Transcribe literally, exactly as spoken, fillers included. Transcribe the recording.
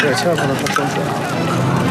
对，千万不能放生水。